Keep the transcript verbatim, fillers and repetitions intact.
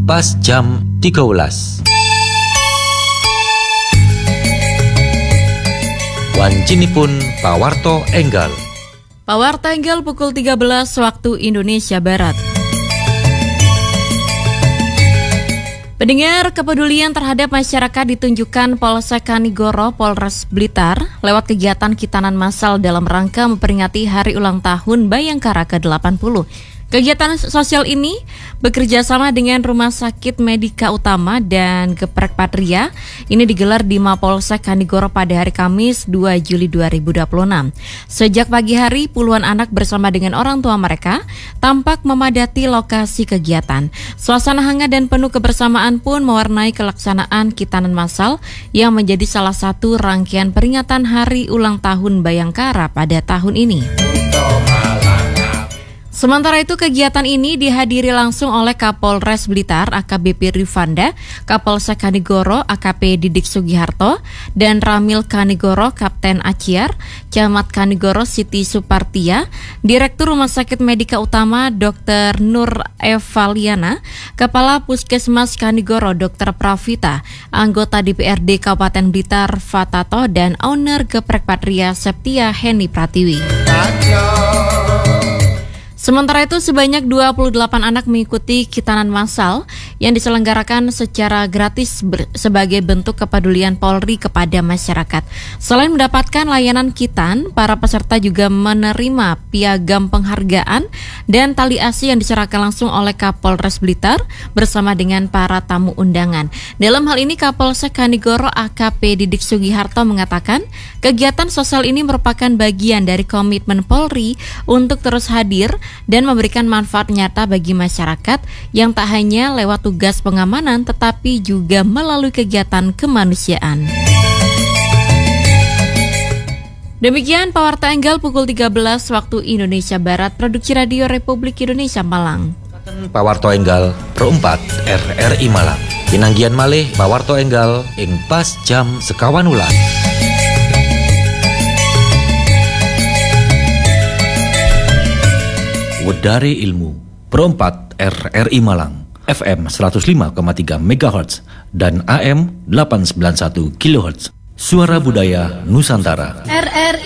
pas jam tiga belas. Wancinipun pawarto enggal. Pawarto enggal pukul tiga belas waktu Indonesia Barat. Pendengar, kepedulian terhadap masyarakat ditunjukkan Polsek Kanigoro, Polres Blitar lewat kegiatan khitanan massal dalam rangka memperingati hari ulang tahun Bayangkara ke delapan puluh. Kegiatan sosial ini bekerja sama dengan Rumah Sakit Medika Utama dan Geprek Patria. Ini digelar di Mapolsek Kanigoro pada hari Kamis dua Juli dua ribu dua puluh enam. Sejak pagi hari, puluhan anak bersama dengan orang tua mereka tampak memadati lokasi kegiatan. Suasana hangat dan penuh kebersamaan pun mewarnai kelaksanaan khitanan massal yang menjadi salah satu rangkaian peringatan hari ulang tahun Bayangkara pada tahun ini. Sementara itu, kegiatan ini dihadiri langsung oleh Kapolres Blitar A K B P Rifanda, Kapolsek Kanigoro A K P Didik Sugiharto, dan Ramil Kanigoro Kapten Aciar, Camat Kanigoro Siti Supartia, Direktur Rumah Sakit Medika Utama Dokter Nur Evaliana, Kepala Puskesmas Kanigoro Dokter Pravita, anggota D P R D Kabupaten Blitar Fatato, dan owner Geprek Patria Septia Heni Pratiwi. Sementara itu, sebanyak dua puluh delapan anak mengikuti khitanan massal yang diselenggarakan secara gratis ber- sebagai bentuk kepedulian Polri kepada masyarakat. Selain mendapatkan layanan khitan, para peserta juga menerima piagam penghargaan dan tali asi yang diserahkan langsung oleh Kapolres Blitar bersama dengan para tamu undangan. Dalam hal ini, Kapolsek Kanigoro A K P Didik Sugiharto mengatakan, kegiatan sosial ini merupakan bagian dari komitmen Polri untuk terus hadir dan memberikan manfaat nyata bagi masyarakat yang tak hanya lewat tugas pengamanan tetapi juga melalui kegiatan kemanusiaan. Demikian Pawarto Enggal pukul tiga belas waktu Indonesia Barat, Produksi Radio Republik Indonesia Malang. Pawarto Enggal perempat R R I Malang. Pinanggian malih Pawarto Enggal ing pas jam sekawan ulas. Wedari Ilmu perempat R R I Malang, F M seratus lima koma tiga megahertz dan A M delapan ratus sembilan puluh satu kilohertz. Suara Budaya Nusantara. R R I